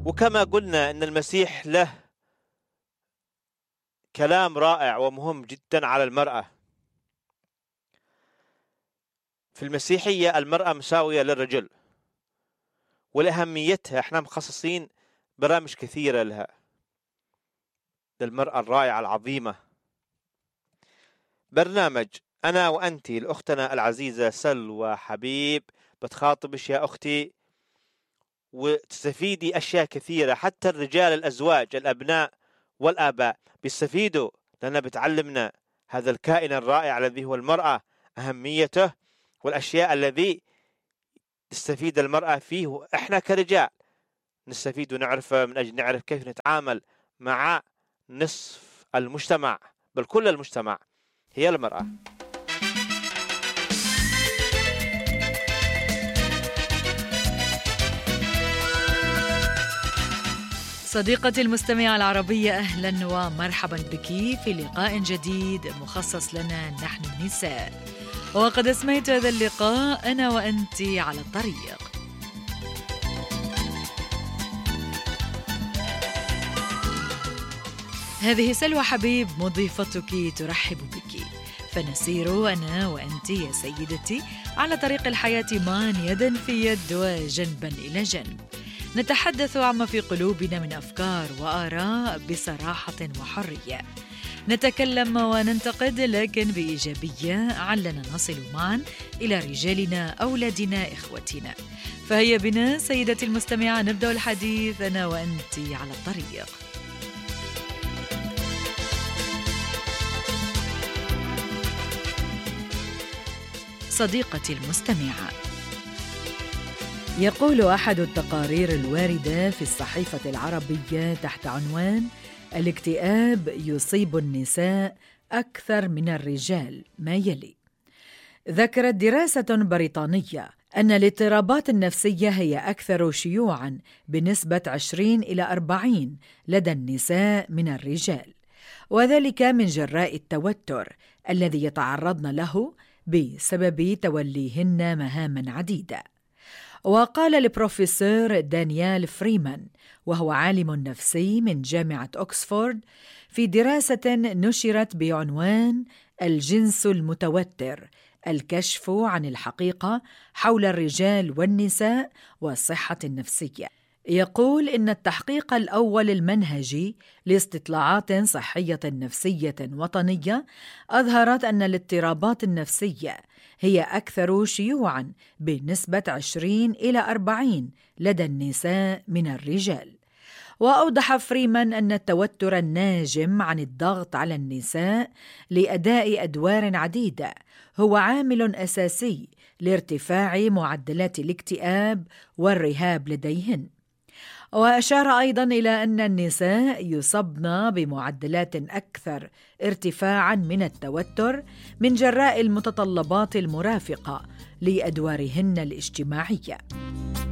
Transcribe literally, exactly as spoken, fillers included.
وكما قلنا أن المسيح له كلام رائع ومهم جدا على المرأة. في المسيحية المرأة مساوية للرجل، ولأهميتها احنا مخصصين برامج كثيرة لها، للمرأة الرائعة العظيمة. برنامج أنا وأنتي لأختنا العزيزة سلوى حبيب بتخاطبش يا أختي وتستفيدي أشياء كثيرة. حتى الرجال الأزواج الأبناء والآباء بيستفيدوا، لأنها بتعلمنا هذا الكائن الرائع الذي هو المرأة، أهميته والأشياء الذي تستفيد المرأة فيه، وإحنا كرجال نستفيد ونعرف من أجل نعرف كيف نتعامل مع نصف المجتمع، بل كل المجتمع هي المرأة. صديقتي المستمعة العربية، أهلا ومرحبا بك في لقاء جديد مخصص لنا نحن النساء، وقد أسميت هذا اللقاء أنا وأنت على الطريق. هذه سلوى حبيب مضيفتك ترحب بك، فنسير أنا وأنت يا سيدتي على طريق الحياة معا يدا في يد وجنبا إلى جنب، نتحدث عما في قلوبنا من أفكار وآراء بصراحة وحرية، نتكلم وننتقد لكن بإيجابية، علنا نصل معا إلى رجالنا، أولادنا، إخوتنا. فهيا بنا سيدتي المستمعة نبدأ الحديث أنا وأنت على الطريق. صديقتي المستمعة، يقول أحد التقارير الواردة في الصحيفة العربية تحت عنوان الاكتئاب يصيب النساء أكثر من الرجال ما يلي: ذكرت دراسة بريطانية أن الاضطرابات النفسية هي أكثر شيوعاً بنسبة عشرين إلى أربعين لدى النساء من الرجال، وذلك من جراء التوتر الذي يتعرضن له بسبب توليهن مهاماً عديدة. وقال البروفيسور دانيال فريمان، وهو عالم نفسي من جامعة أكسفورد، في دراسة نشرت بعنوان الجنس المتوتر: الكشف عن الحقيقة حول الرجال والنساء والصحة النفسية، يقول إن التحقيق الأول المنهجي لاستطلاعات صحية نفسية وطنية أظهرت أن الاضطرابات النفسية هي أكثر شيوعاً بنسبة عشرين إلى أربعين لدى النساء من الرجال. وأوضح فريمان أن التوتر الناجم عن الضغط على النساء لأداء أدوار عديدة هو عامل أساسي لارتفاع معدلات الاكتئاب والرهاب لديهن. وأشار أيضاً إلى أن النساء يصبن بمعدلات أكثر ارتفاعاً من التوتر من جراء المتطلبات المرافقة لأدوارهن الاجتماعية.